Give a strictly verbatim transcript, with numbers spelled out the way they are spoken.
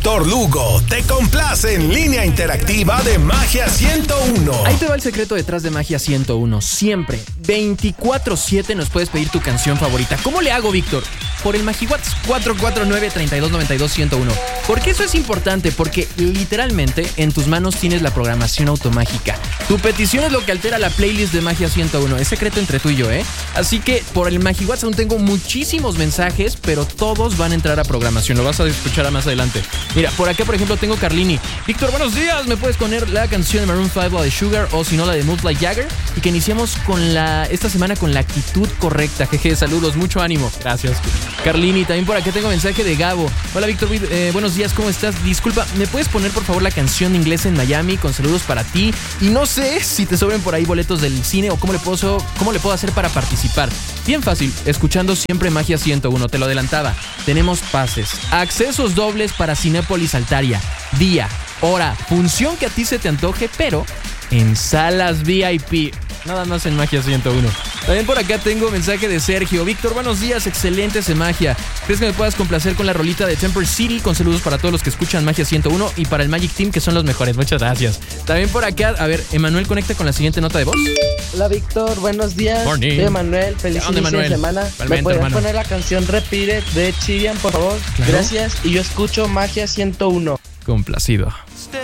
Víctor Lugo te complace en línea interactiva de Magia ciento uno. Ahí te va el secreto detrás de Magia ciento uno. Siempre, veinticuatro siete nos puedes pedir tu canción favorita. ¿Cómo le hago, Víctor? Por el MagiWhat's cuatro cuatro nueve, tres dos nueve dos, uno cero uno. ¿Por qué eso es importante? Porque literalmente en tus manos tienes la programación automágica. Tu petición es lo que altera la playlist de Magia ciento uno. Es secreto entre tú y yo, ¿eh? Así que por el MagiWhat's aún tengo muchísimos mensajes, pero todos van a entrar a programación. Lo vas a escuchar más adelante. Mira, por acá, por ejemplo, tengo Carlini. Víctor, buenos días. ¿Me puedes poner la canción de Maroon cinco, la de Sugar, o si no, la de Moves Like Jagger? Y que iniciamos con la esta semana con la actitud correcta. Jeje, saludos, mucho ánimo. Gracias, Carlini. También por acá tengo mensaje de Gabo. Hola, Víctor, eh, buenos días, ¿cómo estás? Disculpa, ¿me puedes poner, por favor, la canción de Inglés en Miami? Con saludos para ti. Y no sé si te sobren por ahí boletos del cine o cómo le puedo, cómo le puedo hacer para participar. Bien fácil, escuchando siempre Magia ciento uno. Te lo adelantaba. Tenemos pases, accesos dobles para Cinépolis Altaria, día, hora, función que a ti se te antoje, pero en salas V I P. Nada más en Magia ciento uno. También por acá tengo mensaje de Sergio. Víctor, buenos días, excelentes en Magia. ¿Crees que me puedas complacer con la rolita de Temper City? Con saludos para todos los que escuchan Magia ciento uno y para el Magic Team, que son los mejores. Muchas gracias. También por acá, a ver, Emanuel conecta con la siguiente nota de voz. Hola, Víctor, buenos días. Morning. Soy Emanuel, feliz inicio Manuel? de semana. Igualmente, ¿Me podrías hermano. poner la canción Repeat It de Chirian, por favor? Claro. Gracias, y yo escucho Magia ciento uno. Complacido. Stay